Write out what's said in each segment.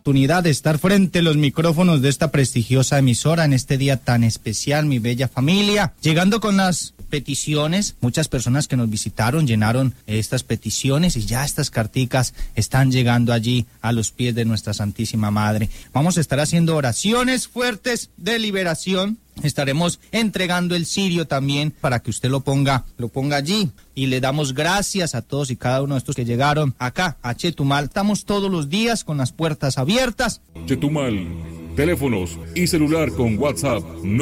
oportunidad de estar frente a los micrófonos de esta prestigiosa emisora en este día tan especial, mi bella familia, llegando con las peticiones. Muchas personas que nos visitaron llenaron estas peticiones y ya estas carticas están llegando allí a los pies de nuestra Santísima Madre. Vamos a estar haciendo oraciones fuertes de liberación. Estaremos entregando el cirio también para que usted lo ponga allí. Y le damos gracias a todos y cada uno de estos que llegaron acá a Chetumal. Estamos todos los días con las puertas abiertas. Chetumal, teléfonos y celular con WhatsApp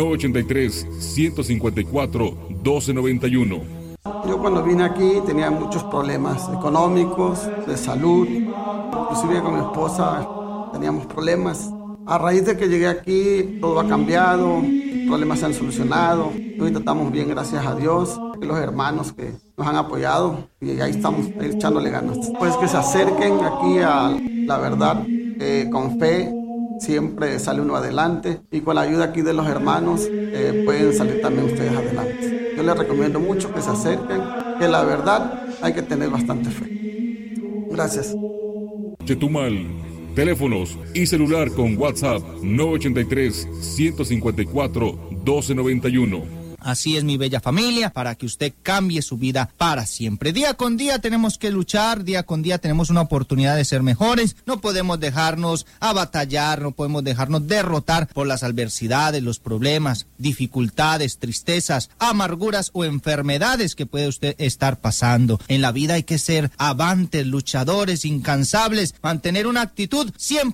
983-154-1291. Yo cuando vine aquí tenía muchos problemas económicos, de salud. Inclusive con mi esposa teníamos problemas. A raíz de que llegué aquí, todo ha cambiado, problemas se han solucionado. Ahorita estamos bien, gracias a Dios, los hermanos que nos han apoyado y ahí estamos echándole ganas. Pues que se acerquen aquí a la verdad, con fe, siempre sale uno adelante y con la ayuda aquí de los hermanos pueden salir también ustedes adelante. Yo les recomiendo mucho que se acerquen, que la verdad hay que tener bastante fe. Gracias. Chetumal, teléfonos y celular con WhatsApp 983-154-1291. Así es, mi bella familia, para que usted cambie su vida para siempre. Día con día tenemos que luchar, día con día tenemos una oportunidad de ser mejores. No podemos dejarnos abatallar, no podemos dejarnos derrotar por las adversidades, los problemas, dificultades, tristezas, amarguras o enfermedades que puede usted estar pasando. En la vida hay que ser avantes, luchadores, incansables, mantener una actitud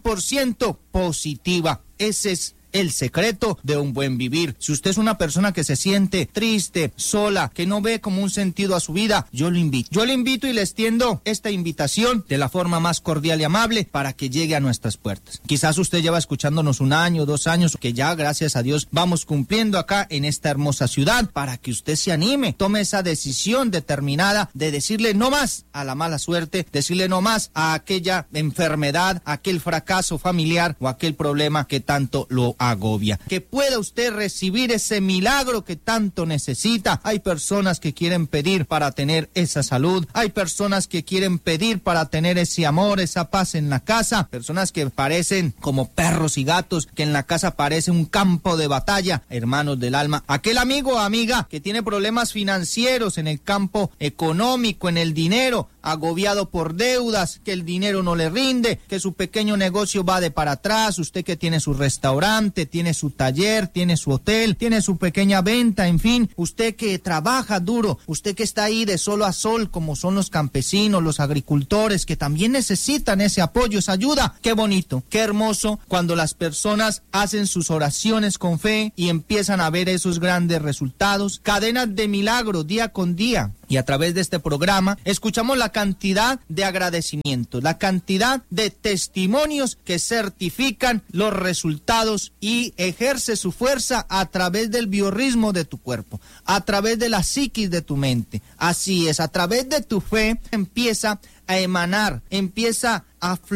100% positiva. Ese es el secreto de un buen vivir. Si usted es una persona que se siente triste, sola, que no ve como un sentido a su vida, yo lo invito y le extiendo esta invitación de la forma más cordial y amable para que llegue a nuestras puertas. Quizás usted lleva escuchándonos 1 año, 2 años, que ya gracias a Dios vamos cumpliendo acá en esta hermosa ciudad, para que usted se anime, tome esa decisión determinada de decirle no más a la mala suerte, decirle no más a aquella enfermedad, a aquel fracaso familiar o aquel problema que tanto lo agobia. Que pueda usted recibir ese milagro que tanto necesita. Hay personas que quieren pedir para tener esa salud, hay personas que quieren pedir para tener ese amor, esa paz en la casa, personas que parecen como perros y gatos, que en la casa parece un campo de batalla. Hermanos del alma, aquel amigo o amiga que tiene problemas financieros en el campo económico, en el dinero, agobiado por deudas, que el dinero no le rinde, que su pequeño negocio va de para atrás, usted que tiene su restaurante, tiene su taller, tiene su hotel, tiene su pequeña venta, en fin, usted que trabaja duro, usted que está ahí de sol a sol, como son los campesinos, los agricultores, que también necesitan ese apoyo, esa ayuda. Qué bonito, qué hermoso cuando las personas hacen sus oraciones con fe y empiezan a ver esos grandes resultados, cadenas de milagro día con día. Y a través de este programa escuchamos la cantidad de agradecimientos, la cantidad de testimonios que certifican los resultados y ejerce su fuerza a través del biorritmo de tu cuerpo, a través de la psiquis de tu mente. Así es, a través de tu fe empieza a emanar, empieza a